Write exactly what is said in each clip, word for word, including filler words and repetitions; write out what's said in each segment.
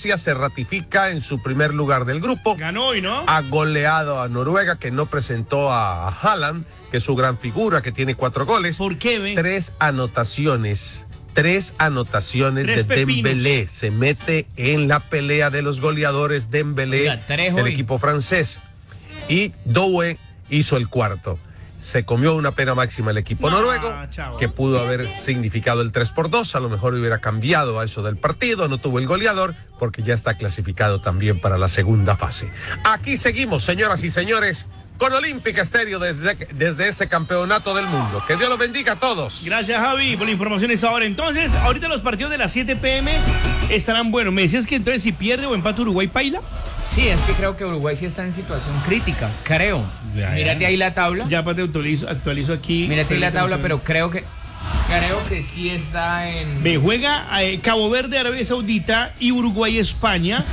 Suecia se ratifica en su primer lugar del grupo. Ganó hoy, ¿no? Ha goleado a Noruega, que no presentó a Haaland, que es su gran figura, que tiene cuatro goles. ¿Por qué, ve? Tres anotaciones. Tres anotaciones Tres de pepinos. Dembélé. Se mete en la pelea de los goleadores Dembélé, Oiga, tres del hoy. equipo francés. Y Doué hizo el cuarto. Se comió una pena máxima el equipo No, noruego, chavo. que pudo haber significado el tres por dos. A lo mejor hubiera cambiado a eso del partido. No tuvo el goleador porque ya está clasificado también para la segunda fase. Aquí seguimos, señoras y señores, con Olímpica Estéreo desde, desde este campeonato del mundo. Que Dios los bendiga a todos. Gracias, Javi, por la información esa hora. Entonces, ahorita los partidos de las siete pe eme estarán buenos. ¿Me decías que entonces si pierde o empata Uruguay, paila? Sí, es que creo que Uruguay sí está en situación crítica, creo. Ya, ya. Mírate ahí la tabla. Ya te actualizo, actualizo aquí. Mírate ahí la tabla, pero creo que creo que sí está en... Me juega eh, Cabo Verde, Arabia Saudita y Uruguay, España.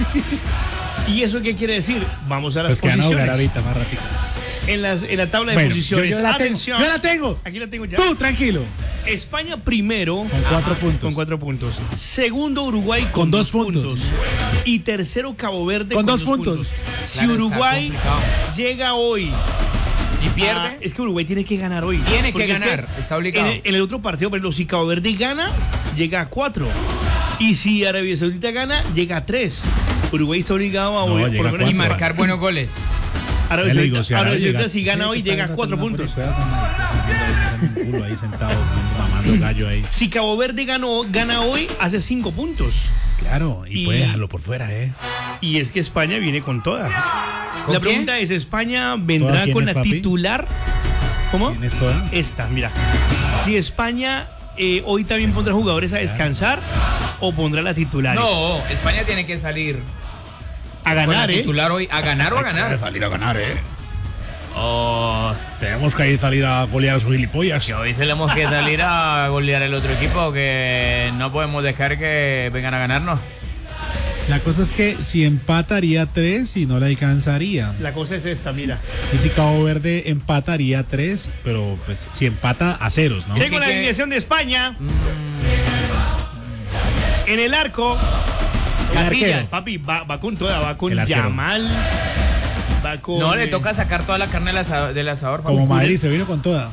¿Y eso qué quiere decir? Vamos a las Pues que van a posiciones. jugar ahorita más rápido. En, las, en la tabla de Bueno, posiciones. yo, yo la tengo, Atención. yo la tengo. Aquí la tengo ya. Tú, tranquilo. España primero. Con cuatro puntos. Con cuatro puntos. Segundo, Uruguay con, Con dos dos puntos. Y tercero, Cabo Verde Con dos puntos. Si Claro, Uruguay está complicado. llega hoy ¿Y pierde? Ah, es que Uruguay tiene que ganar hoy. Tiene que Porque es ganar, está obligado. En el, en el otro partido, por ejemplo, si Cabo Verde gana, llega a cuatro. Y si Arabia Saudita gana, llega a tres. Uruguay está obligado a No, hoy, llega a por lo menos Y cuatro. marcar buenos goles. Arabia Ya le digo, Saudita, si Arabia Arabia Saudita llega- si gana sí, hoy, está llega a viendo cuatro la puntos. película, con Michael, un culo ahí sentado, mamando gallo ahí. Si Cabo Verde ganó, gana hoy, hace cinco puntos. Claro, y, Y- puede dejarlo por fuera, ¿eh? Y es que España viene con toda. ¿Con La quién? pregunta es, ¿España vendrá quién con es, la papi? titular? ¿Cómo? ¿Tienes toda? Esta, mira. Si España eh, hoy también pondrá jugadores a descansar o pondrá la titular. No, España tiene que salir A con la ganar, ¿eh? titular hoy. ¿A ganar o a Hay que ganar? salir a ganar, ¿eh? Oh, Tenemos que ir salir a golear a esos gilipollas. que hoy tenemos que salir a golear el otro equipo, que no podemos dejar que vengan a ganarnos. La cosa es que si empataría tres y no le alcanzaría. La cosa es esta, mira. Y si Cabo Verde empataría tres, pero pues si empata a ceros, ¿no? Tengo la que- alineación de España. En el arco, Casillas. papi, va, va con toda, va con El arquero. Yamal, va con... No, le eh, toca sacar toda la carne del asador. Del asador Como papi. Madrid se vino con toda.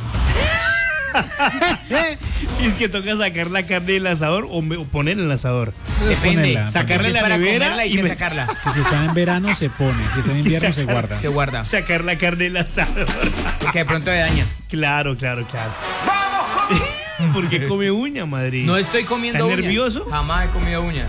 Y es que toca sacar la carne del asador o, me- o poner en el asador. Depende. Ponerla, Sacarle Si es la para nevera comerla, hay y que me- sacarla. Que si está en verano se pone, si está en Es que invierno se sacar- guarda. Se guarda. Sacar la carne del asador. Porque de pronto le daña. Claro, claro, claro. Porque come uña, Madrid. No estoy comiendo ¿Estás uña. nervioso? Jamás he comido uña.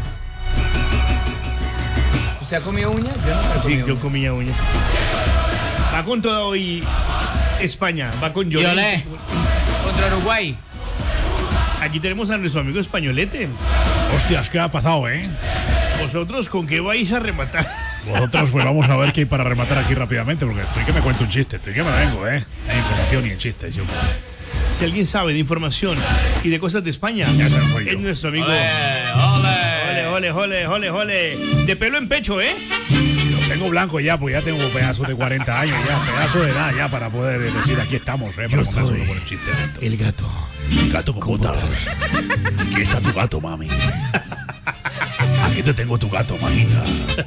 ¿Usted ha comido uña? Yo no he Sí, comido yo uña. comía uña. Va con todo hoy España, va con Yo Llorente. le. Contra Uruguay. Aquí tenemos a nuestro amigo Españolete. Hostias, ¿qué ha pasado, eh? ¿Vosotros con qué vais a rematar? Vosotros, pues vamos a ver qué hay para rematar aquí rápidamente, porque estoy que me cuento un chiste, estoy que me vengo, ¿eh? Hay información y en chistes, yo. Si alguien sabe de información y de cosas de España, Ya se fue yo. es nuestro amigo. ¡Ole! ¡Ole! Ole, ole, ole, ole, ole. De pelo en pecho, ¿eh? Lo tengo blanco ya, pues ya tengo pedazos de cuarenta años, ya, pedazo de edad ya para poder decir aquí estamos, ¿eh? Para contar solo con el chiste. El gato. Gato con botas. Aquí está tu gato, mami. Aquí te tengo tu gato, mamita.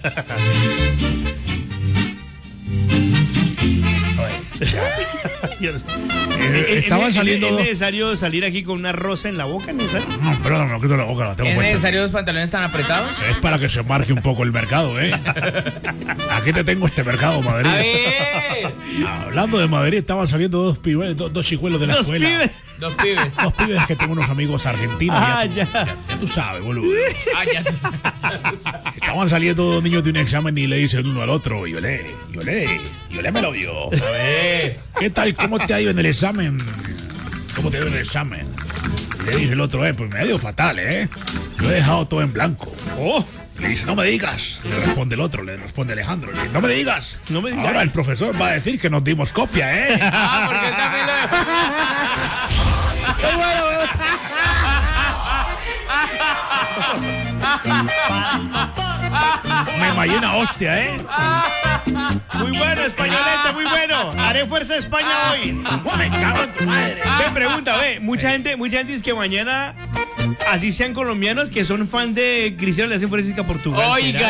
Eh, estaban saliendo ¿Es dos- necesario salir aquí con una rosa en la boca? ¿Es necesario? No, perdón, no quito la boca, la tengo ¿Es puesta. necesario los pantalones tan apretados? Es para que se marque un poco el mercado, ¿eh? Aquí te tengo este mercado, Madrid. A ver. Hablando de Madrid, estaban saliendo dos pibes, dos, dos chicuelos de la Los escuela. pibes. Dos pibes. Dos pibes que tengo unos amigos argentinos. Ah, tú, ya. ya tú sabes, boludo. Ah, ya. Estaban saliendo dos niños de un examen y le dicen uno al otro, Yolé, Yolé, Yolé me lo vio. A ver. ¿Qué tal? ¿Cómo te ha ido en el examen? ¿Cómo te ha ido en el examen? Le dice el otro, eh, pues me ha ido fatal, ¿eh? Lo he dejado todo en blanco. Oh, Le dice, no me digas. Le responde el otro, le responde Alejandro. Le dice, no me digas. No me digas. Ahora el profesor va a decir que nos dimos copia, ¿eh? Ah, porque él también lo. ¡Qué bueno! Me mallé una hostia, ¿eh? muy bueno, Españolete, muy bueno. Haré fuerza a España hoy. Me cago en tu madre. Ve, pregunta, ve, mucha gente, mucha gente dice que mañana, así sean colombianos, que son fan de Cristiano, le hacen fuerza a Portugal. Oiga. ¿será?